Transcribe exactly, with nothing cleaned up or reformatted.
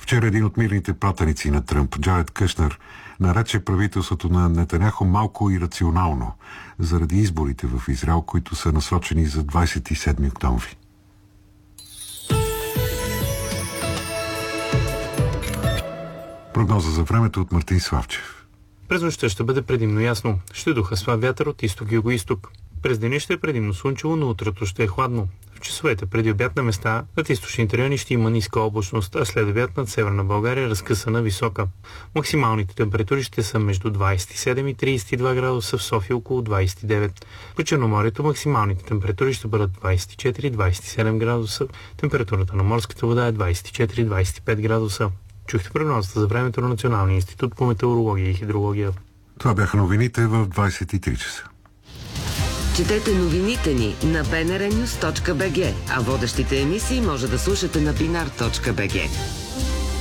Вчера един от мирните пратеници на Тръмп, Джаред Къшнер, нарече правителството на Нетаняхо малко ирационално заради изборите в Израел, които са насрочени за двадесет и седми октомври. Прогноза за времето от Мартин Славчев. През нощта ще бъде предимно ясно. Ще духа слаб вятър от изток и югоизток. През деня ще е предимно слънчево, но утрото ще е хладно. В часовете преди обяд на места над източните райони ще има ниска облачност, а след обяд над северна България разкъсана висока. Максималните температури ще са между двадесет и седем и тридесет и два градуса, в София около двадесет и девет. По Черноморието максималните температури ще бъдат двадесет и четири до двадесет и седем градуса. Температурата на морската вода е двадесет и четири до двадесет и пет градуса. Чухте прогнозата за времето на Националния институт по метеорология и хидрология. Това бяха новините в двадесет и три часа. Четете новините ни на би ен ар нюс точка би джи, а водещите емисии може да слушате на бинар точка би джи.